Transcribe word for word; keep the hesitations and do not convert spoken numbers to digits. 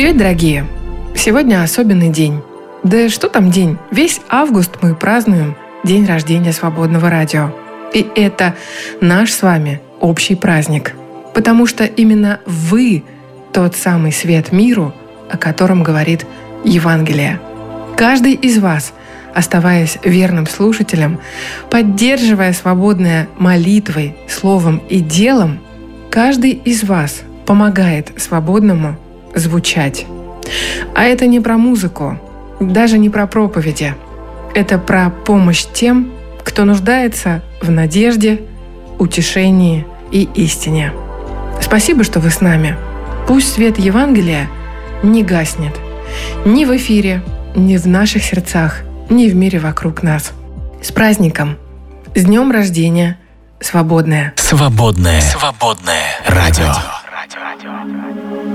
Привет, дорогие! Сегодня особенный день. Да что там день? Весь август мы празднуем день рождения Свободного радио. И это наш с вами общий праздник. Потому что именно вы тот самый свет миру, о котором говорит Евангелие. Каждый из вас, оставаясь верным слушателем, поддерживая Свободное молитвой, словом и делом, каждый из вас помогает Свободному звучать. А это не про музыку, даже не про проповеди. Это про помощь тем, кто нуждается в надежде, утешении и истине. Спасибо, что вы с нами. Пусть свет Евангелия не гаснет ни в эфире, ни в наших сердцах, ни в мире вокруг нас. С праздником! С днем рождения, Свободное! Свободное, свободное радио.